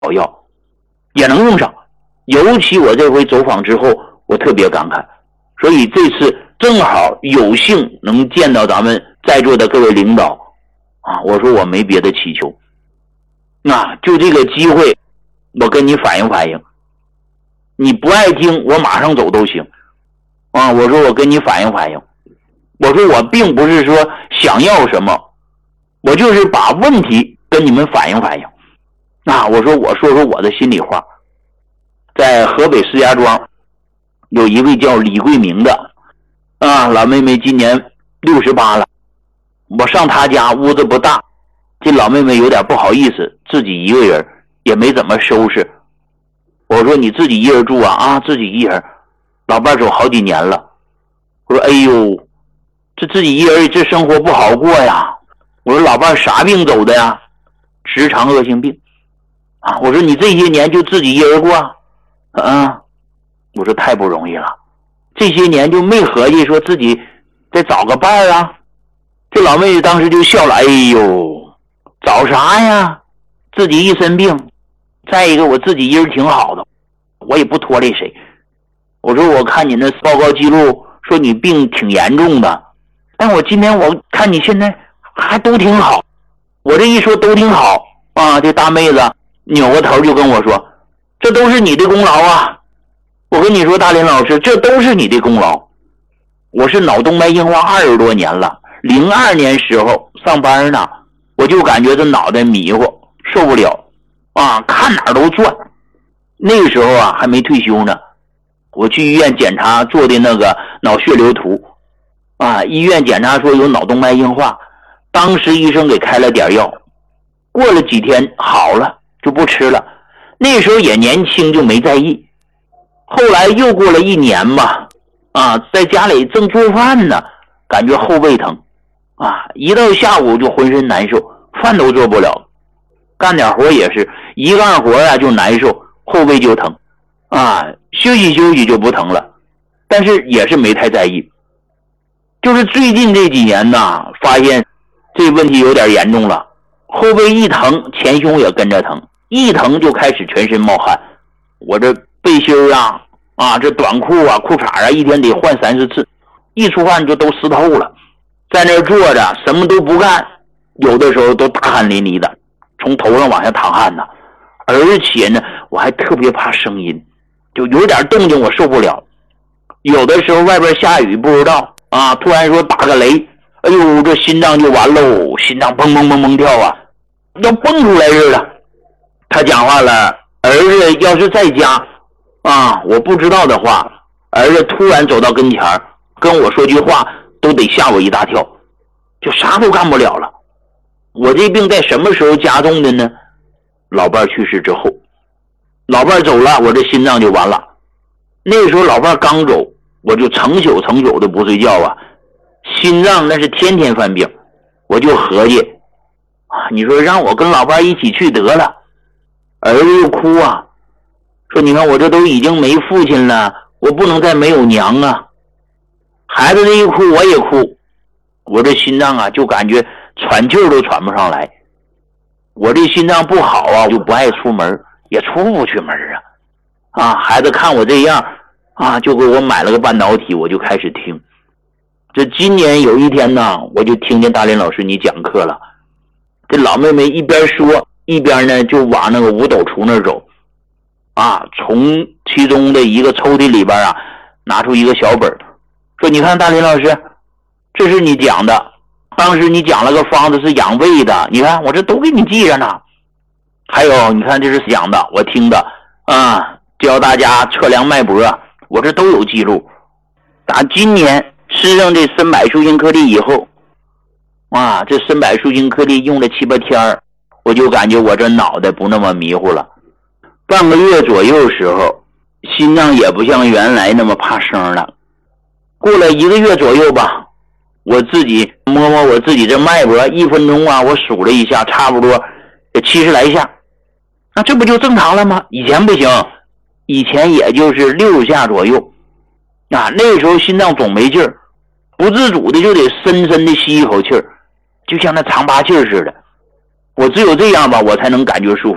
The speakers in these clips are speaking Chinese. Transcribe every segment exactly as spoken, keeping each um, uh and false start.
药也能用上。尤其我这回走访之后，我特别感慨，所以这次正好有幸能见到咱们在座的各位领导啊，我说我没别的祈求，那就这个机会我跟你反映反映，你不爱听我马上走都行啊，我说我跟你反映反映，我说我并不是说想要什么，我就是把问题跟你们反映反映啊，我说我说说我的心里话。在河北石家庄有一位叫李桂明的啊，老妹妹今年六十八了，我上她家，屋子不大，这老妹妹有点不好意思，自己一个人也没怎么收拾。我说你自己一人住啊？啊，自己一人。老伴走好几年了。我说哎呦，这自己一人这生活不好过呀。我说老伴啥病走的呀？直肠恶性病啊。我说你这些年就自己一人过？嗯，我说太不容易了，这些年就没合计说自己再找个伴儿啊。这老妹子当时就笑了，哎呦，找啥呀？自己一身病，再一个我自己一人挺好的，我也不拖累谁。我说我看你那报告记录说你病挺严重的，但我今天我看你现在还都挺好。我这一说都挺好啊，这大妹子扭过头就跟我说，这都是你的功劳啊！我跟你说，大林老师，这都是你的功劳。我是脑动脉硬化二十多年了，零二年时候上班呢，我就感觉这脑袋迷糊，受不了啊，看哪儿都转。那个时候啊，还没退休呢，我去医院检查做的那个脑血流图啊，医院检查说有脑动脉硬化，当时医生给开了点药，过了几天好了，就不吃了。那时候也年轻，就没在意。后来又过了一年吧，啊，在家里正做饭呢，感觉后背疼，啊，一到下午就浑身难受，饭都做不了，干点活也是一干活啊就难受，后背就疼，啊，休息休息就不疼了，但是也是没太在意。就是最近这几年呢，发现这问题有点严重了，后背一疼，前胸也跟着疼。一疼就开始全身冒汗，我这背心啊啊这短裤啊裤衩啊一天得换三四次，一出汗就都湿透了，在那坐着什么都不干，有的时候都大汗淋漓的，从头上往下淌汗呢。而且呢我还特别怕声音，就有点动静我受不了，有的时候外边下雨不知道啊，突然说打个雷，哎呦这心脏就完喽，心脏砰砰砰砰跳啊，要蹦出来似的。他讲话了，儿子要是在家啊，我不知道的话，儿子突然走到跟前跟我说句话，都得吓我一大跳，就啥都干不了了。我这病在什么时候加重的呢？老伴去世之后，老伴走了，我这心脏就完了。那时候老伴刚走，我就成宿成宿的不睡觉啊，心脏那是天天犯病。我就合计啊，你说让我跟老伴一起去得了。儿子又哭啊，说你看我这都已经没父亲了，我不能再没有娘啊。孩子这一哭我也哭，我这心脏啊就感觉喘气儿都喘不上来。我这心脏不好啊，我就不爱出门，也出不去门啊。啊，孩子看我这样啊，就给我买了个半导体，我就开始听。这今年有一天呢，我就听见大林老师你讲课了，这老妹妹一边说一边呢就往那个五斗橱那走啊，从其中的一个抽屉里边啊拿出一个小本，说你看大林老师，这是你讲的，当时你讲了个方子是养胃的，你看我这都给你记着呢。还有你看这是讲的，我听的啊，教大家测量脉搏，我这都有记录。打今年施上这参柏树精颗粒以后啊，这参柏树精颗粒用了七八天，我就感觉我这脑袋不那么迷糊了。半个月左右时候，心脏也不像原来那么怕生了。过了一个月左右吧，我自己摸摸我自己这脉搏，一分钟啊我数了一下，差不多七十来下。那这不就正常了吗？以前不行，以前也就是六下左右啊，那时候心脏总没劲儿，不自主的就得深深的吸一口气儿，就像那长巴气儿似的。我只有这样吧，我才能感觉舒服。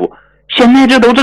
现在这都是